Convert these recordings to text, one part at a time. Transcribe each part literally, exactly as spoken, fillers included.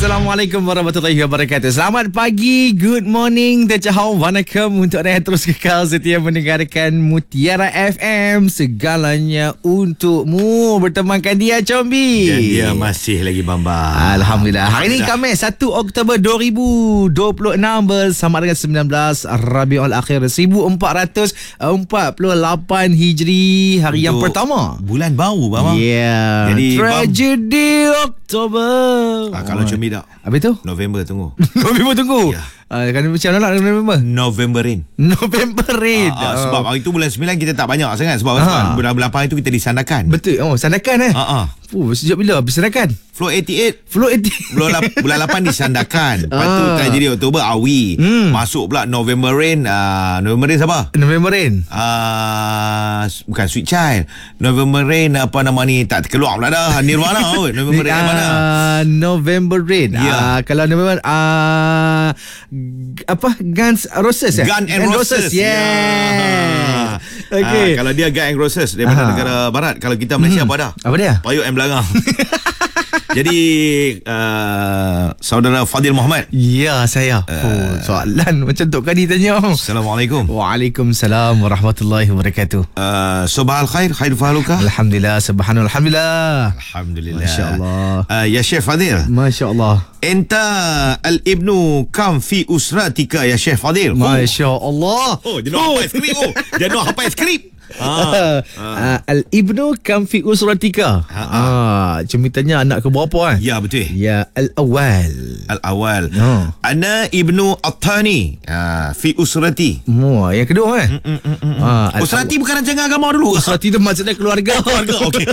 Assalamualaikum warahmatullahi wabarakatuh. Selamat pagi, good morning, tachahau, wanakkam untuk anda yang terus kekal setia mendengarkan Mutiara F M. Segalanya untukmu, bertemankan dia Combi. Dan dia masih lagi Bamba. Alhamdulillah. Hari ini Khamis satu Oktober dua ribu dua puluh enam bersama dengan sembilan belas Rabiul Akhir seribu empat ratus empat puluh lapan Hijri, hari yang pertama bulan baru Bamba. Ya. Yeah. Jadi tragedi Oktober. Ah, kalau Combi tak. Habis tu? November tunggu. November tunggu. Ya. Ah, kan macam mana nak November? November rain. November rain. Ah, ah, sebab hari tu bulan sembilan kita tak banyak sangat. Sebab, Ah. sebab bulan lapan itu kita disandarkan. Betul. Oh, sandakan eh. Ah, ah. Oh, sejak bila habis sandakan? Floor lapan puluh lapan. Flow eighty. Bulan, lap- bulan lapan disandarkan. Lepas tu Ah. tragedi Oktober Awi. Hmm. Masuk pula November rain. Uh, November rain siapa? November rain. Uh, bukan Sweet Child. November rain apa nama ni, tak terkeluar pula dah. Nirvana kot. November rain Ah, mana? November rain. Ya. Ah, kalau November ah, g- apa Guns Roses eh? Gun and Roses. Yeah. Ya. Okay. Ah, kalau dia Gun and Roses daripada Aha. negara barat. Kalau kita Malaysia Hmm. apa dah? Apa dia? Payuk and Belangang. Jadi uh, saudara Fadil Muhammad. Ya, saya. Oh, soalan macam Tok Kadi tanya. Assalamualaikum. Waalaikumsalam warahmatullahi wabarakatuh. Uh, Sobahal khair, khair faluka. Alhamdulillah, subhanallah, alhamdulillah. Alhamdulillah. Masya Allah. Uh, ya Syekh Fadil. Masya Allah. Enta al-ibnu kam fi usratika ya Syekh Fadil. Masya Allah. Oh, dia nak hafal skrip. Oh, dia nak hafal skrip. Ah, ah. Al-ibnu kam fi usratika. Ha, ha. Ah, cuma tanya anak ke berapa kan? Ya, betul. Ya, al-awal. Al-awal. Oh. Ana ibnu At-Tani uh, fi usrati. Oh, yang kedua kan? Mm, mm, mm, mm. Ah, Usrati bukan rancangan agama dulu. Usrati tu maksudnya keluarga. Keluarga, okey.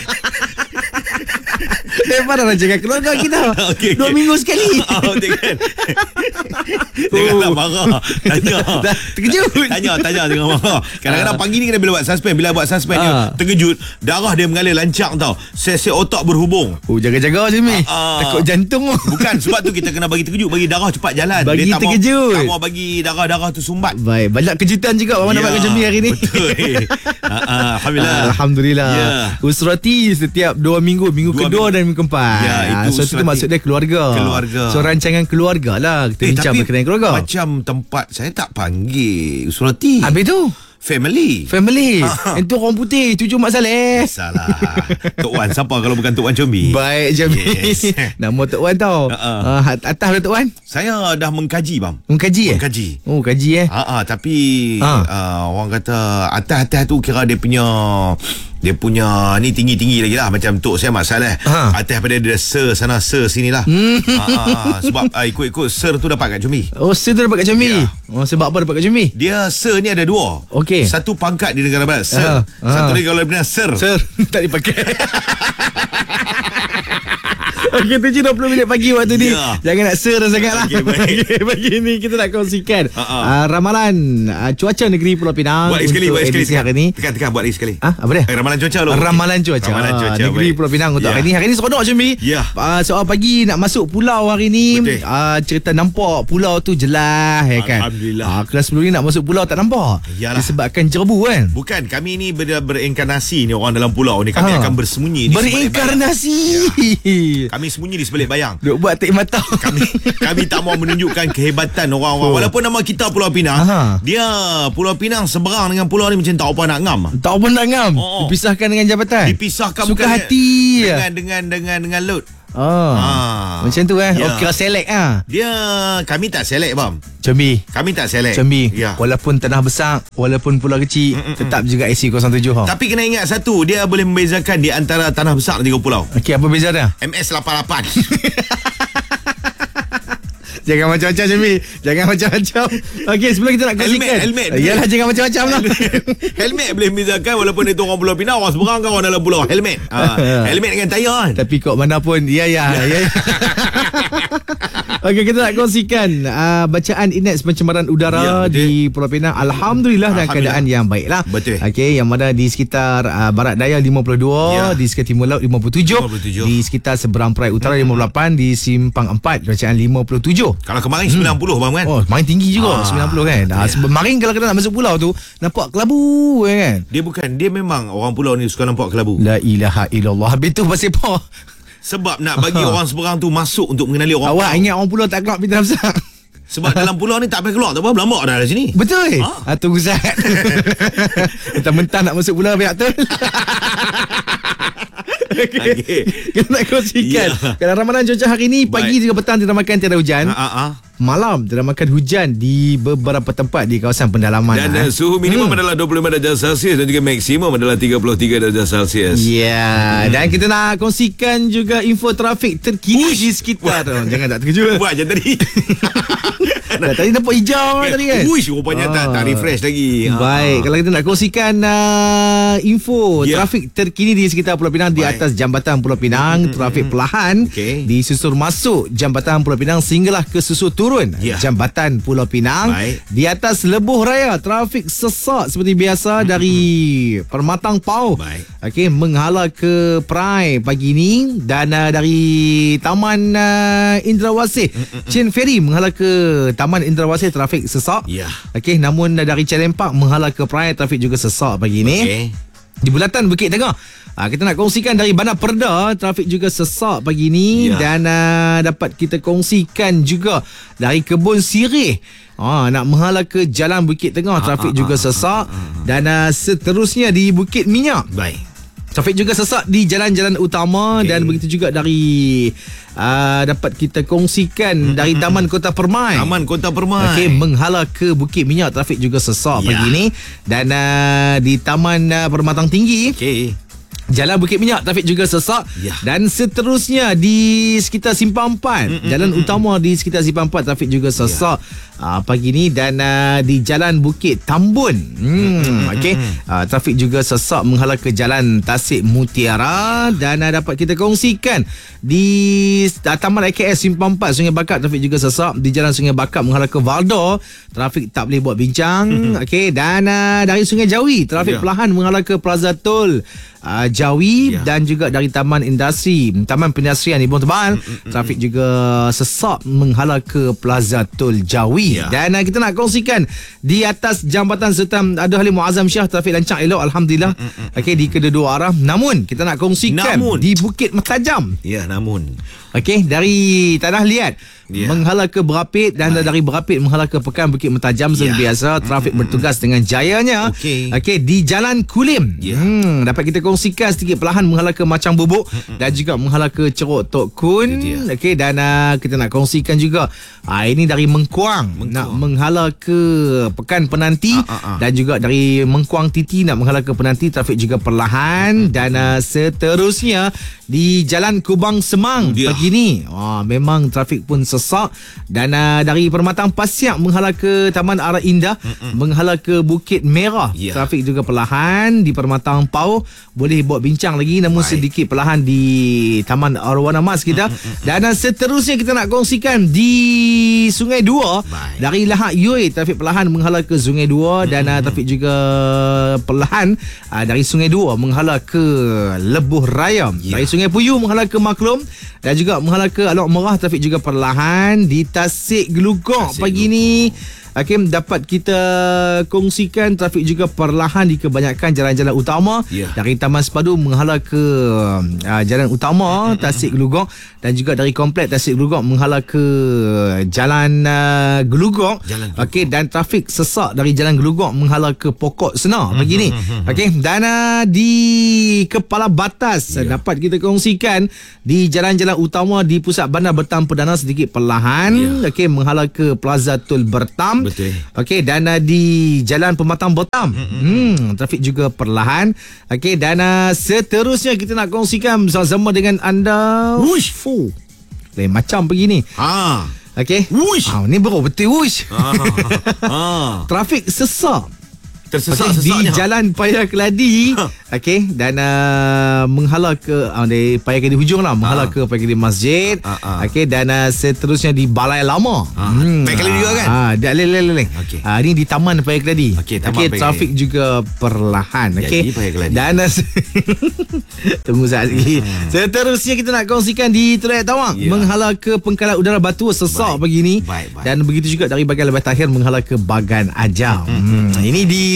Eh, mana rancangan keluarga kita? Okey, Dua okey. minggu sekali. Oh, jangan. Janganlah marah. Tanya. Dah terkejut. Tanya, tanya jangan marah. Kadang-kadang pagi ni kena bila buat suspend. Bila buat suspend dia Ah. terkejut. Darah dia mengalir lancang tau. Sel-sel otak berhubung. Oh, jaga-jaga je Mi. Ah. Takut jantung. Bukan, sebab tu kita kena bagi terkejut. Bagi darah cepat jalan. Bagi Dia tak mau- terkejut. Tak mau bagi darah-darah tu sumbat. Baik, banyak kejutan juga Abang dapat macam ni hari ni. Betul. Ah, ah, Alhamdulillah. Alhamdulillah. Ya. Usrati setiap dua minggu, minggu Dua kedua minggu. dan minggu keempat. Ya, itu so itu usrati. maksud dia keluarga. Keluarga. So rancangan keluarga lah. Kita Eh, bincang tapi berkenaan keluarga. macam tempat saya tak panggil usrati. Habis tu Family. family. Itu orang putih, tujuh Mak Saleh. Salah. Tok Wan siapa kalau bukan Tok Wan Combi? Baik je Mi. Yes. Nama Tok Wan tau. Ha-ha. uh, Atas dah Tok Wan. Saya dah mengkaji bang. Mengkaji eh? Mengkaji. Oh, kaji eh. Ah, ah, tapi Ah. uh, orang kata atas-atas tu kira dia punya dia punya ni tinggi-tinggi lagi lah. Macam Tok saya masalah. Ha. Atas pada dia sir sana sir sini lah. Hmm. ah, ah, ah. Sebab uh, ikut-ikut sir tu dapat kat Combi. Oh, sir tu dapat kat Combi. Ya. Oh, sebab apa dapat kat Combi? Dia sir ni ada dua. Okey. Satu pangkat di negara barat sir. Ah, Satu ah. lagi kalau dia punya sir. Sir, tak dipakai. Okey, tujuh dua puluh minit pagi waktu ni. Ya. Jangan nak ser sangat lah. Okey, baik. Okey, pagi ni kita nak kongsikan Ha, ha. uh, ramalan uh, cuaca negeri Pulau Pinang Buat lagi sekali, untuk buat lagi sekali. edisi hari ni. Tekan-tekan buat lagi sekali. Ah, apa dia? Eh, ramalan cuaca dulu. Ramalan cuaca, Ramalan cuaca. negeri baik. Pulau Pinang untuk Ya. hari ni. Hari ni seronok Cumi. Ya. Uh, soal pagi nak masuk pulau hari ni. Betul. Uh, cerita nampak pulau tu jelas ya kan. Alhamdulillah. Uh, kelas sebelum ni nak masuk pulau tak nampak. Yalah. Disebabkan jerebu kan. Bukan, kami ni ber, berenkarnasi ni orang dalam pulau ni. Kami Ah. akan bersembunyi di sebalik bayang. Berinkarnasi. Kami sembunyi di sebalik bayang. Duk buat tik mata. Kami kami tak mau menunjukkan kehebatan orang-orang. Oh. Walaupun nama kita Pulau Pinang, Aha. dia Pulau Pinang seberang dengan pulau ni macam tak apa nak ngam. Tak apa nak ngam. Oh. Dipisahkan dengan jabatan. Dipisahkan Suka bukan hati. dengan dengan dengan dengan laut. Oh. Ah. Macam tu eh. Ya. Oh, kira select ah. Dia kami tak select bam. Combi. Kami tak select. Combi. Ya. Walaupun tanah besar, walaupun pulau kecil, Mm-mm. tetap juga I C kosong tujuh. Ha. Tapi kena ingat satu, dia boleh membezakan di antara tanah besar dan tiga pulau. Okey, apa beza dia? M S lapan lapan. Jangan macam-macam Combi. Jangan macam-macam. Okey, sebelum kita nak kongsikan. Helmet, helmet. Yalah, jangan macam-macam lah. Helmet boleh membezakan walaupun itu orang Pulau Pinang, orang seberang kan orang dalam pulau. Helmet. Ha. Helmet dengan tayar kan. Tapi kok mana pun, ya, ya. ya. Okey, kita nak kongsikan uh, bacaan indeks pencemaran udara Ya, betul. di Pulau Pinang. Alhamdulillah dalam Alhamdulillah. keadaan yang baik lah. Betul. Okey, yang mana di sekitar uh, barat daya lima puluh dua, Ya. di sekitar timur laut lima puluh tujuh, lima puluh tujuh. di sekitar seberang perai utara lima puluh lapan, di simpang empat bacaan lima puluh tujuh. Kalau kemarin sembilan puluh bang kan. Oh, main tinggi juga Ah, sembilan puluh kan. Ah, ya. sebab marin kalau kita nak masuk pulau tu nampak kelabu kan. Dia bukan, dia memang orang pulau ni suka nampak kelabu. La ilaha illallah. Habis tu pasal apa? Sebab nak bagi orang seberang tu masuk untuk mengenali orang Awak Pulau. ingat orang Pulau tak keluar pintu Hamzah? Sebab dalam pulau ni tak payah keluar, tak apa, berlambak dah dari sini. Betul. Ha? Ha, tunggu Zat. Mentang-mentang nak masuk pulau pihak tu. Okay. Okay. Kita nak kongsikan yeah. Kalau ramalan cuaca hari ni, pagi Baik. juga petang diramakan tiada hujan. Ha, ha, ha. Malam diramakan hujan di beberapa tempat di kawasan pendalaman. Dan ha. suhu minimum hmm. adalah dua puluh lima darjah Celsius dan juga maksimum adalah tiga puluh tiga darjah Celsius. Ya, yeah. hmm. dan kita nak kongsikan juga info trafik terkini Uish. di sekitar. Oh, jangan tak terkejut. Buat je tadi. Dah, tadi nampak hijau eh, tadi kan. Uish, rupanya oh. tak, tak refresh lagi. Baik, ha. kalau kita nak kongsikan uh, info yeah. trafik terkini di sekitar Pulau Pinang. Baik. Di atas Jambatan Pulau Pinang, mm-hmm. trafik perlahan okay. disusur masuk Jambatan Pulau Pinang sehinggalah ke susur turun yeah. Jambatan Pulau Pinang. Baik. Di atas Lebuh Raya, trafik sesak seperti biasa mm-hmm. dari Permatang Pau okey, menghala ke Perai pagi ni, dan uh, dari Taman uh, Indrawasih mm-hmm. Chin Ferry menghala ke Taman Indrawasih, trafik sesak. Yeah. Okey, namun uh, dari Calempak menghala ke Perai, trafik juga sesak pagi ni. Okay. Di Bulatan Bukit Tengah, ha, kita nak kongsikan dari Bandar Perda, trafik juga sesak pagi ni. Ya. Dan uh, dapat kita kongsikan juga dari Kebun Sirih, ha, nak menghala ke Jalan Bukit Tengah, trafik juga sesak. Dan uh, seterusnya di Bukit Minyak. Baik. Trafik juga sesak di jalan-jalan utama. Okay. Dan begitu juga dari uh, dapat kita kongsikan dari Taman Kota Permai. Taman Kota Permai. Okey, menghala ke Bukit Minyak, trafik juga sesak ya. pagi ni. Dan uh, di Taman uh, Permatang Tinggi. Okey. Jalan Bukit Minyak, trafik juga sesak. Ya. Dan seterusnya di sekitar Simpang empat, mm-mm, jalan mm-mm. utama di sekitar Simpang empat, trafik juga sesak ya. uh, pagi ni. Dan uh, di Jalan Bukit Tambun, hmm, okey, uh, trafik juga sesak menghala ke Jalan Tasik Mutiara. Dan uh, dapat kita kongsikan di uh, Taman I K S Simpang empat, Sungai Bakap, trafik juga sesak. Di Jalan Sungai Bakap menghala ke Valdo, trafik tak boleh buat bincang. Okey, dan uh, dari Sungai Jawi, trafik ya. perlahan menghala ke Plaza Tol Uh, Jawi ya. Dan juga dari Taman Industri, Taman Pendastrian Ibu Tebal, mm, mm, trafik mm. juga sesak menghala ke Plaza Tol Jawi ya. Dan uh, kita nak kongsikan di atas Jambatan Sultan Abdul Halim Muazzam Shah, trafik lancar elok Alhamdulillah. mm, mm, Okey, di kedua-dua arah. Namun kita nak kongsikan namun. di Bukit Mertajam. Ya, namun okey, dari Tanah Liat yeah. menghala ke Berapit, dan Baik. dari Berapit menghala ke Pekan Bukit Mertajam seperti yeah. biasa. Trafik mm-hmm. bertugas dengan jayanya. Okey, okay, di Jalan Kulim. Yeah. Hmm, dapat kita kongsikan sedikit perlahan menghala ke Macang Bubuk mm-hmm. dan juga menghala ke Ceruk Tok Kun. Okey, dan uh, kita nak kongsikan juga uh, ini dari Mengkuang, Mengkuang nak menghala ke Pekan Penanti. uh, uh, uh. Dan juga dari Mengkuang Titi nak menghala ke Penanti, trafik juga perlahan. mm-hmm. Dan uh, seterusnya di Jalan Kubang Semang yeah. pagi ni, oh, memang trafik pun sesak. Dan uh, dari Permatang Pasiak menghala ke Taman Arah Indah, Mm-mm. menghala ke Bukit Merah, yeah. trafik juga perlahan. Di Permatang Pau boleh buat bincang lagi, namun Baik. sedikit perlahan di Taman Arwana Mas kita. Mm-mm. Dan uh, seterusnya kita nak kongsikan di Sungai Dua. Baik. Dari Lahad Yoi, trafik perlahan menghala ke Sungai Dua. Mm-mm. Dan uh, trafik juga perlahan uh, dari Sungai Dua menghala ke Lebuh Raya. Yeah. Dari Sungai Puyu menghala ke Maklum, dan juga menghala ke Alok Merah, trafik juga perlahan. Di Tasik Gelugok Tasik pagi Gelugok. ni, okey, dapat kita kongsikan trafik juga perlahan di kebanyakan jalan-jalan utama. Yeah. Dari Taman Sepadu menghala ke uh, jalan utama Tasik Gelugok, dan juga dari komplek Tasik Gelugok menghala ke Jalan uh, Gelugok. Okey, dan trafik sesak dari Jalan Gelugok menghala ke Pokok Senar pagi ni. Okey, dan uh, di Kepala Batas yeah. dapat kita kongsikan di jalan-jalan utama di pusat bandar Bertam Perdana sedikit perlahan. Yeah. Okey, menghala ke Plaza Tol Bertam. Betul. Okey, dan uh, di Jalan Pematang Bertam, mm-hmm. hmm, trafik juga perlahan. Okey, dan uh, seterusnya kita nak kongsikan bersama dengan anda. Wush, fu. Lain macam begini. Ah. Okey. Wush. Ah, ni bro betul wush. Ah. ah. Trafik sesak. Tersesak-sesaknya di Jalan Paya Keladi. Okey, dan uh, menghala ke uh, dari Paya Keladi hujung lah, menghala ha. ke Paya Keladi Masjid. Ha, ha. Okey, dan uh, seterusnya di Balai Lama. Ha. Hmm. Paya Keladi juga kan? Ah, dah leleng-leleng. Okey. Ah, ni di Taman Paya Keladi. Okey, okay, trafik juga perlahan. Okey. Dan uh, tunggu sekejap lagi. Hmm. Seterusnya kita nak kongsikan di Teluk Tawang, yeah. menghala ke Pengkalan Udara Batu sesak baik. pagi ni. Baik, baik. Dan begitu juga dari bahagian Lebah Tahir menghala ke Bagan Ajam. Hmm. Hmm. Ini di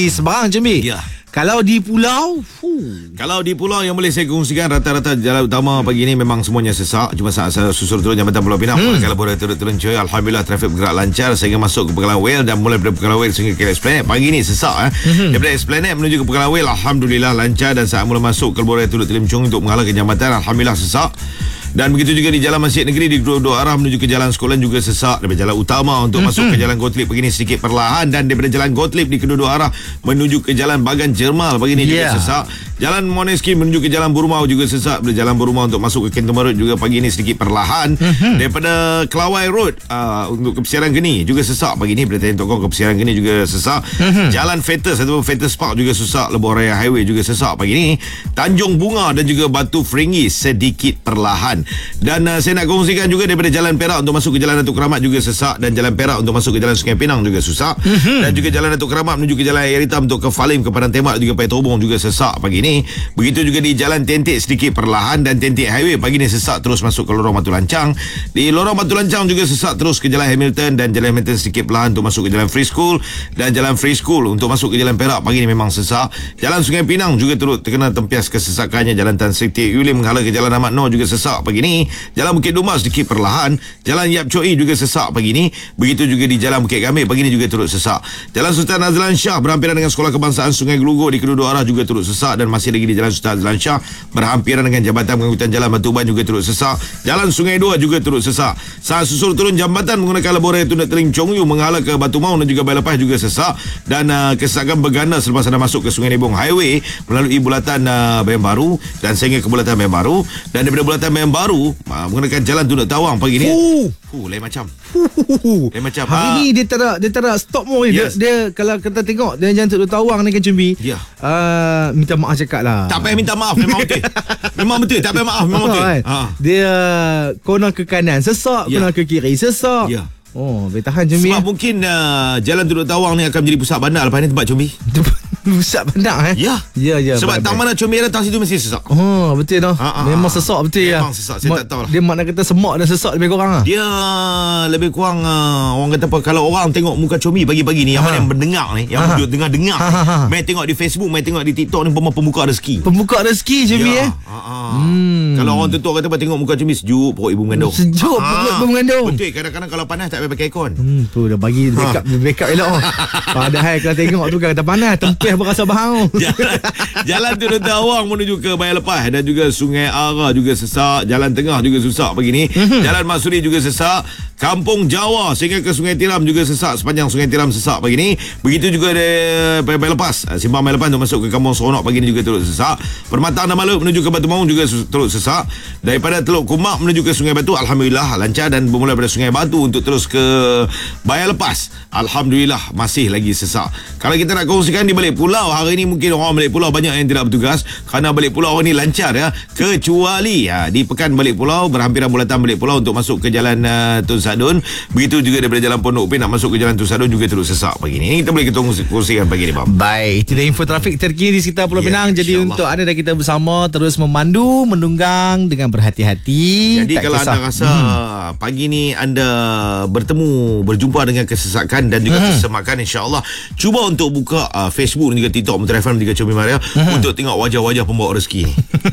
di Seberang Jambi. Ya. Kalau di pulau, fuh. Kalau di pulau yang boleh saya kongsikan, rata-rata jalan utama pagi ni memang semuanya sesak. Cuma saat saya susur turun Jambatan Pulau Pinang, hmm. kalau boleh turun-turun coy, alhamdulillah trafik bergerak lancar sehingga masuk ke Pekalang Well, dan mulai dari Pekalang Well sehingga ke Esplanade. Pagi ni sesak eh. Hmm. Daripada Esplanade menuju ke Pekalang Well, alhamdulillah lancar, dan saat mula masuk ke boleh turun Telimcung untuk mengalah ke jambatan, alhamdulillah sesak. Dan begitu juga di Jalan Masjid Negeri di kedua-dua arah menuju ke Jalan Sekolah juga sesak. Daripada jalan utama untuk mm-hmm. masuk ke Jalan Gottlieb begini sedikit perlahan, dan daripada Jalan Gottlieb di kedua-dua arah menuju ke Jalan Bagan Jermal begini yeah. juga sesak. Jalan Moneski menuju ke Jalan Burmau juga sesak. Dari Jalan Burmau untuk masuk ke Kenton Road juga pagi ini sedikit perlahan. Mm-hmm. Daripada Kelawai Road uh, untuk ke Persiaran Geni juga sesak pagi ini. Daripada Tokong ke Persiaran Geni juga sesak. Mm-hmm. Jalan Fetus ataupun Fetus Park juga sesak. Lebuh Raya Highway juga sesak pagi ini. Tanjung Bunga dan juga Batu Feringgi sedikit perlahan. Dan uh, saya nak kongsikan juga daripada Jalan Perak untuk masuk ke Jalan Datuk Keramat juga sesak, dan Jalan Perak untuk masuk ke Jalan Sungai Pinang juga susah. Mm-hmm. Dan juga Jalan Datuk Keramat menuju ke Jalan Air Hitam untuk ke Falim ke Padang Tembak juga Pai Tobong juga sesak pagi ni. Begitu juga di Jalan Tentik sedikit perlahan, dan Tentik Highway pagi ni sesak terus masuk ke Lorong Batu Lancang. Di Lorong Batu Lancang juga sesak terus ke Jalan Hamilton, dan Jalan Hamilton sedikit perlahan untuk masuk ke Jalan Free School, dan Jalan Free School untuk masuk ke Jalan Perak pagi ni memang sesak. Jalan Sungai Pinang juga turut terkena tempias kesesakannya. Jalan Tan Sri T. William menghala ke Jalan Ahmad Noor juga sesak pagi ni. Jalan Bukit Dumah sedikit perlahan. Jalan Yap Choi juga sesak pagi ni. Begitu juga di Jalan Bukit Gambir pagi ni juga turut sesak. Jalan Sultan Azlan Shah berhampiran dengan Sekolah Kebangsaan Sungai Gelugor di kedua-dua arah juga turut sesak, dan masih lagi di Jalan Sultan Azlan Shah berhampiran dengan Jabatan Pengangkutan Jalan Batu Uban juga turut sesak. Jalan Sungai Dua juga turut sesak. Saat susul turun jambatan menggunakan Lebuh Raya Tunda Teling Chong Yu menghala ke Batu Maung dan juga Bai Lepas juga sesak, dan uh, kesesakan berganda selepas anda masuk ke Sungai Nebong Highway melalui bulatan uh, Bayan Baru dan sehingga ke bulatan Bayan Baru, dan daripada bulatan Bayan Baru uh, menggunakan Jalan Tunda Tawang pagi ni. Fuh. Fuh, lain macam. Fuh. Lain macam. Hari ha. ni dia tak ada dia tak ada stop more. Yes. Dia, dia kalau kita tengok dia Jalan Tunda Tawang ni kan Cumbi. Ya. Yeah. Uh, minta maaf cakap lah. Tak payah minta maaf, memang betul. Memang betul, tak payah maaf, memang betul. Kan? Ha. Dia konon ke kanan sesak, yeah. konon ke kiri sesak. Ya. Yeah. Oh, boleh tahan Cumbi. Sebab ya? mungkin uh, Jalan Tunda Tawang ni akan menjadi pusat bandar lepas ni tempat Cumbi. Pusat bandar eh? Ya. Ya, ya. Sebab tak mana Comel datang situ mesti sesak. Oh, betul dah. Ha, ha, memang sesak betul ya. Memang sesak, saya Ma- tak tahu lah. Dia makna kata semak dan sesak lebih kurang lah. Dia lebih kurang uh, orang kata apa, kalau orang tengok muka Comi pagi-pagi ni, ha. yang mana yang mendengar ni, yang ha. dengar-dengar ha, ha, ha. Main tengok di Facebook, main tengok di TikTok ni, pembuka rezeki. Pembuka rezeki Comi ya. eh. Ha, ha. Hmm. Kalau orang tentu kata apa, tengok muka Comi sejuk, perut ibu mengandung. Sejuk ha. perut ibu mengandung. Betul, kadang-kadang kalau panas tak payah pakai aircon. Hmm, tu dah bagi backup ha. backup elok. Padahal kalau tengok tu kata panas, tempeh berasa bau. Jalan, Jalan Tunda Tawang menuju ke Bayan Lepas dan juga Sungai Ara juga sesak. Jalan Tengah juga susah pagi ni. Mm-hmm. Jalan Maksudi juga sesak. Kampung Jawa sehingga ke Sungai Tiram juga sesak. Sepanjang Sungai Tiram sesak pagi ni. Begitu juga di Bayan Lepas, Simpang Bayan Lepas untuk masuk ke Kampung Seronok pagi ni juga turut sesak. Permataan Damalut menuju ke Batu Maung juga turut sesak. Daripada Teluk Kumak menuju ke Sungai Batu, alhamdulillah lancar, dan bermula pada Sungai Batu untuk terus ke Bayan Lepas, alhamdulillah masih lagi sesak. Kalau kita nak kongsikan di balik pulau hari ni, mungkin orang balik pulau banyak yang tidak bertugas kerana balik pulau ni lancar ya, kecuali ya, di pekan balik pulau berhampiran bulatan balik pulau untuk masuk ke Jalan uh, Tun Sadun. Begitu juga daripada Jalan Pondok Upin nak masuk ke Jalan Tun Sadun juga terus sesak pagi ni. Kita boleh kita kongsikan pagi ni, Bang. Baik, itu dah info trafik terkini di sekitar Pulau ya, Pinang. Jadi untuk anda dan kita bersama terus memandu, menunggang dengan berhati-hati. Jadi tak kalau kisah. anda rasa hmm. pagi ni anda bertemu berjumpa dengan kesesakan dan juga hmm. kesemakan, insya-Allah cuba untuk buka uh, Facebook dan juga TikTok Mutiara F M juga Comi Maria uh-huh. untuk tengok wajah-wajah pembawa rezeki.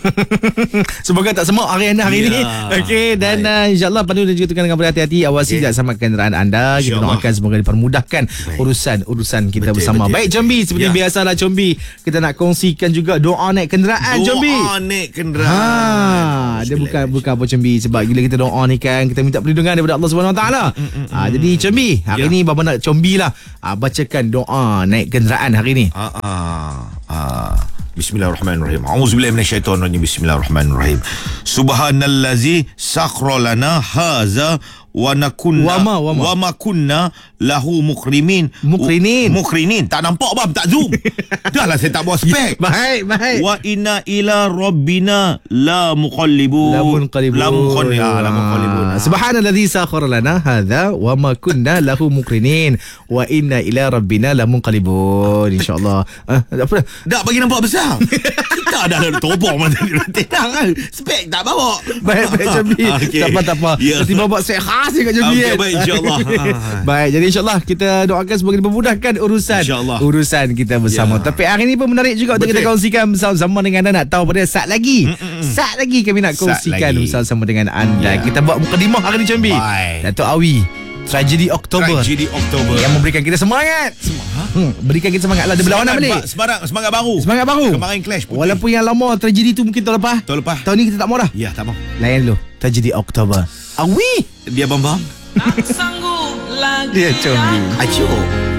Semoga tak semak hari anda hari yeah. ni. Okey, dan uh, insya-Allah pandu dan juga tekan dengan berhati-hati, awasi okay. selamat kenderaan anda. Kita doakan semoga dipermudahkan urusan-urusan kita betul, bersama. Betul. Baik Combi, seperti yeah. biasalah Combi, kita nak kongsikan juga doa naik kenderaan Combi. Doa naik kenderaan. Ha, dia bukan bukan apa Combi, sebab bila kita doa ni kan kita minta perlindungan daripada Allah Subhanahu Wa Taala. Ha, jadi Combi, hari yeah. ni bapa nak Combi lah ha, bacakan doa naik kenderaan hari ni. Ha ah. Ah. Bismillahirrahmanirrahim. A'udzubillahi minasyaitonirrajim. Bismillahirrahmanirrahim. Subhanallazi sakhkhara lana hadza wa nakunna wama, wama. wa ma kunna lahu mukrimin mukrinin mukrinin tak nampak bang, tak zoom. Dahlah saya tak bawa spek. Baik, baik. Wa inna ila rabbina la muqallibun. La munqalibun. La munqalibun. Ya, la munqalibun. Subhanallazi sakhkhara lana hadza wa ma kunna lahu mukrinin wa inna ila rabbina la munqalibun. Insyaallah. Ah, apa dah? Dak bagi nampak besar. Kita dah ada topong masa ni. Tenang kan. Spek tak bawa. Baik, baik Jambi. Okay. Tak apa, tak apa. Yeah. Nanti bawa sehat keras je kat Jambi Okey, kan. baik, insyaAllah. Baik, jadi insyaAllah kita doakan semoga dipermudahkan urusan InsyaAllah. urusan kita bersama. Ya. Tapi hari ni pun menarik juga untuk kita Betul. kongsikan bersama-sama dengan anda. Nak tahu pada saat lagi saat lagi kami nak Saat kongsikan lagi. bersama-sama dengan anda. Ya. Kita buat mukadimah hari ni Jambi. Baik. Datuk Awi, Tragedi Oktober Tragedi Oktober. yang memberikan kita semangat. Hmm, berikan kita semangat lah. Dia berlawanan Semangat, balik. Pak. Semangat, semangat baru. Semangat baru. Kemarin Clash putih. Walaupun yang lama tragedi tu mungkin tahun lepas. Tahun lepas. Tahun ni kita tak mau dah. Ya, tak mau. Layan dulu. Tragedi Oktober. Awi. Dia bambang. Tak sanggup lagi Dia comel. aku Acuh.